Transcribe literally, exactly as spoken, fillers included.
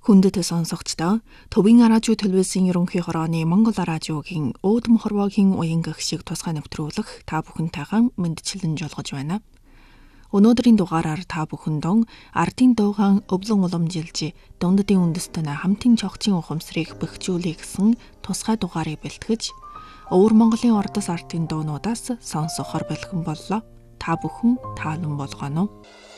Хүндэт сонсогчдоо Төвийн радио телевизийн ерөнхий хорооны Монгол радиогийн өөдм хорвоогийн уян гэх тусгай нэвтрүүлэг та бүхэнтэйгээ мэндчилэн жолгож байна. Өнөөдрийн дугаараар та бүхэндээ ардын дуугаан өвлөн уламжилж дунддын үндэстэн хамтын чогчийн ухамсарыг бэхжүүлэх гэсэн тусгай дугаарыг бэлтгэж өвөр Монголын ордос ардын дуунуудаас сонсохоор бэлхэн боллоо. Та бүхэн таалан болгоно уу?